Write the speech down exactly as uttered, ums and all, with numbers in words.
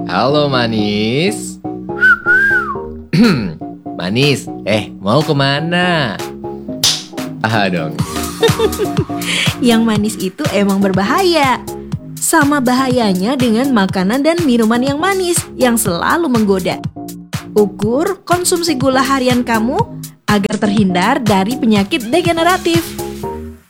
Halo manis. Manis, eh mau kemana? Ah dong. Yang manis itu emang berbahaya. Sama bahayanya dengan makanan dan minuman yang manis yang selalu menggoda. Ukur konsumsi gula harian kamu agar terhindar dari penyakit degeneratif.